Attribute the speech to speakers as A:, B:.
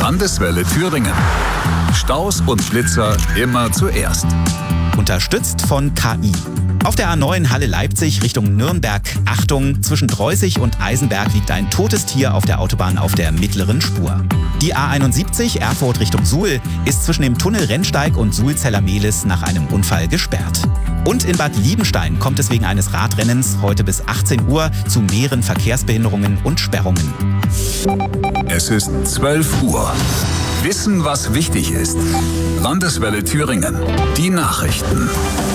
A: Landeswelle Thüringen. Staus und Blitzer immer zuerst.
B: Unterstützt von KI. Auf der A9 Halle-Leipzig Richtung Nürnberg. Achtung, zwischen Dreusig und Eisenberg liegt ein totes Tier auf der Autobahn auf der mittleren Spur. Die A71 Erfurt Richtung Suhl ist zwischen dem Tunnel Rennsteig und Suhlzeller-Mehlis nach einem Unfall gesperrt. Und in Bad Liebenstein kommt es wegen eines Radrennens heute bis 18 Uhr zu mehreren Verkehrsbehinderungen und Sperrungen.
A: Es ist 12 Uhr. Wissen, was wichtig ist. Landeswelle Thüringen. Die Nachrichten.